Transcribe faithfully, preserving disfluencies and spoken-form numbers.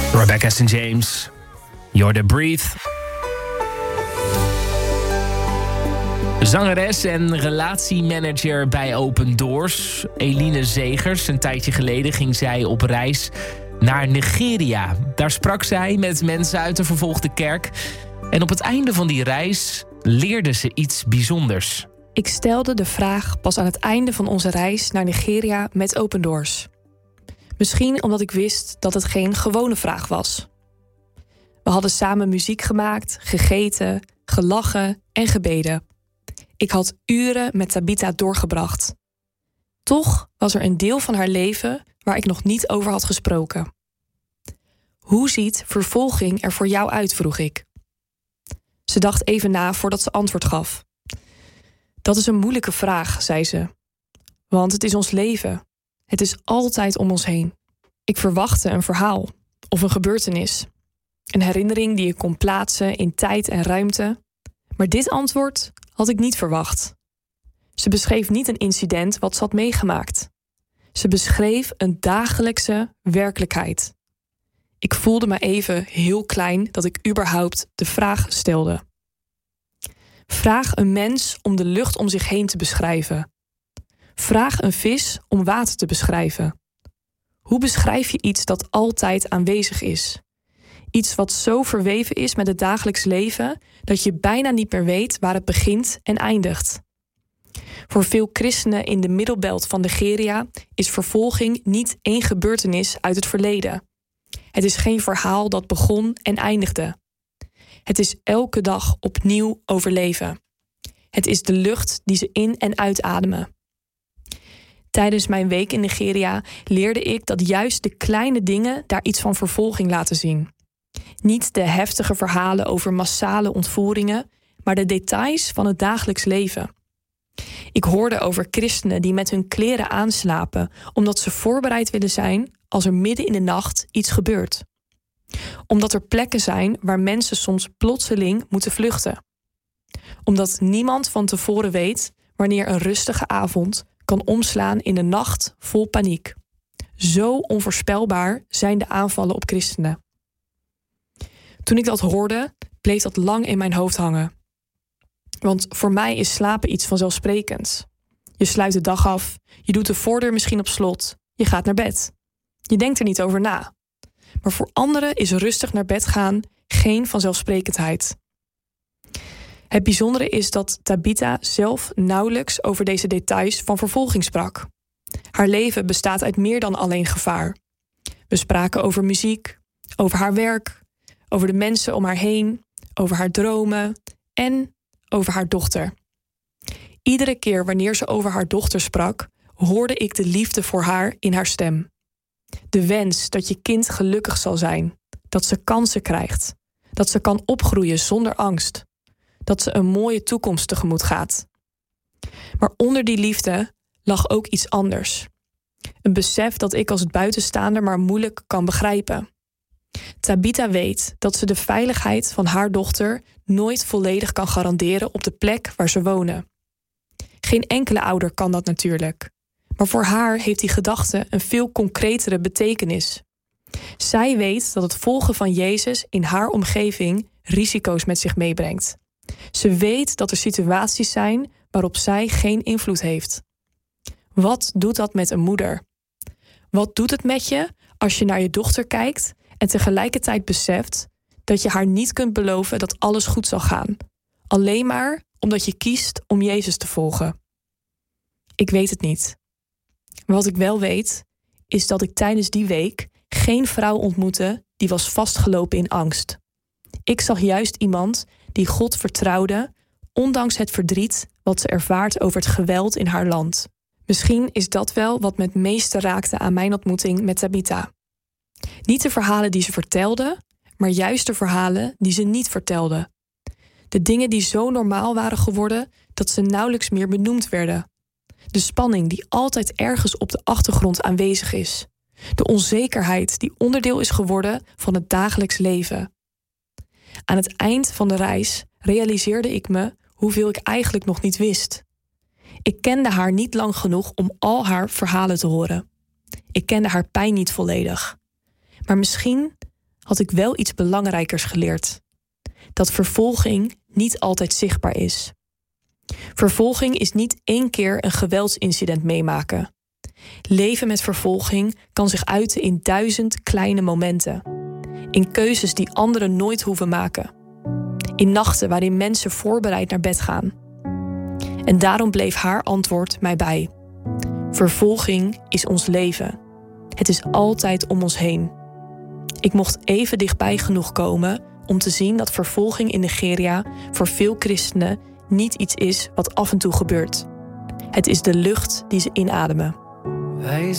Rebecca Saint James, You're the Breathe. Zangeres en relatiemanager bij Open Doors, Eline Zegers. Een tijdje geleden ging zij op reis naar Nigeria. Daar sprak zij met mensen uit de vervolgde kerk. En op het einde van die reis leerde ze iets bijzonders. Ik stelde de vraag pas aan het einde van onze reis naar Nigeria met Open Doors. Misschien omdat ik wist dat het geen gewone vraag was. We hadden samen muziek gemaakt, gegeten, gelachen en gebeden. Ik had uren met Tabitha doorgebracht. Toch was er een deel van haar leven waar ik nog niet over had gesproken. Hoe ziet vervolging er voor jou uit, vroeg ik. Ze dacht even na voordat ze antwoord gaf. Dat is een moeilijke vraag, zei ze. Want het is ons leven. Het is altijd om ons heen. Ik verwachtte een verhaal of een gebeurtenis. Een herinnering die ik kon plaatsen in tijd en ruimte. Maar dit antwoord had ik niet verwacht. Ze beschreef niet een incident wat ze had meegemaakt. Ze beschreef een dagelijkse werkelijkheid. Ik voelde me even heel klein dat ik überhaupt de vraag stelde. Vraag een mens om de lucht om zich heen te beschrijven. Vraag een vis om water te beschrijven. Hoe beschrijf je iets dat altijd aanwezig is? Iets wat zo verweven is met het dagelijks leven dat je bijna niet meer weet waar het begint en eindigt. Voor veel christenen in de middelbelt van Nigeria is vervolging niet één gebeurtenis uit het verleden. Het is geen verhaal dat begon en eindigde. Het is elke dag opnieuw overleven. Het is de lucht die ze in- en uitademen. Tijdens mijn week in Nigeria leerde ik dat juist de kleine dingen daar iets van vervolging laten zien. Niet de heftige verhalen over massale ontvoeringen, maar de details van het dagelijks leven. Ik hoorde over christenen die met hun kleren aanslapen omdat ze voorbereid willen zijn als er midden in de nacht iets gebeurt. Omdat er plekken zijn waar mensen soms plotseling moeten vluchten. Omdat niemand van tevoren weet wanneer een rustige avond kan omslaan in een nacht vol paniek. Zo onvoorspelbaar zijn de aanvallen op christenen. Toen ik dat hoorde, bleef dat lang in mijn hoofd hangen. Want voor mij is slapen iets vanzelfsprekends. Je sluit de dag af, je doet de voordeur misschien op slot, je gaat naar bed. Je denkt er niet over na. Maar voor anderen is rustig naar bed gaan geen vanzelfsprekendheid. Het bijzondere is dat Tabitha zelf nauwelijks over deze details van vervolging sprak. Haar leven bestaat uit meer dan alleen gevaar. We spraken over muziek, over haar werk, over de mensen om haar heen, over haar dromen en over haar dochter. Iedere keer wanneer ze over haar dochter sprak, hoorde ik de liefde voor haar in haar stem. De wens dat je kind gelukkig zal zijn, dat ze kansen krijgt, dat ze kan opgroeien zonder angst, dat ze een mooie toekomst tegemoet gaat. Maar onder die liefde lag ook iets anders. Een besef dat ik als buitenstaander maar moeilijk kan begrijpen. Tabitha weet dat ze de veiligheid van haar dochter nooit volledig kan garanderen op de plek waar ze wonen. Geen enkele ouder kan dat natuurlijk. Maar voor haar heeft die gedachte een veel concretere betekenis. Zij weet dat het volgen van Jezus in haar omgeving risico's met zich meebrengt. Ze weet dat er situaties zijn waarop zij geen invloed heeft. Wat doet dat met een moeder? Wat doet het met je als je naar je dochter kijkt en tegelijkertijd beseft dat je haar niet kunt beloven dat alles goed zal gaan, alleen maar omdat je kiest om Jezus te volgen? Ik weet het niet. Maar wat ik wel weet, is dat ik tijdens die week geen vrouw ontmoette die was vastgelopen in angst. Ik zag juist iemand die God vertrouwde, ondanks het verdriet wat ze ervaart over het geweld in haar land. Misschien is dat wel wat me het meeste raakte aan mijn ontmoeting met Tabitha. Niet de verhalen die ze vertelde, maar juist de verhalen die ze niet vertelde. De dingen die zo normaal waren geworden dat ze nauwelijks meer benoemd werden. De spanning die altijd ergens op de achtergrond aanwezig is. De onzekerheid die onderdeel is geworden van het dagelijks leven. Aan het eind van de reis realiseerde ik me hoeveel ik eigenlijk nog niet wist. Ik kende haar niet lang genoeg om al haar verhalen te horen. Ik kende haar pijn niet volledig. Maar misschien had ik wel iets belangrijkers geleerd. Dat vervolging niet altijd zichtbaar is. Vervolging is niet één keer een geweldsincident meemaken. Leven met vervolging kan zich uiten in duizend kleine momenten. In keuzes die anderen nooit hoeven maken. In nachten waarin mensen voorbereid naar bed gaan. En daarom bleef haar antwoord mij bij. Vervolging is ons leven. Het is altijd om ons heen. Ik mocht even dichtbij genoeg komen om te zien dat vervolging in Nigeria voor veel christenen niet iets is wat af en toe gebeurt. Het is de lucht die ze inademen. Wij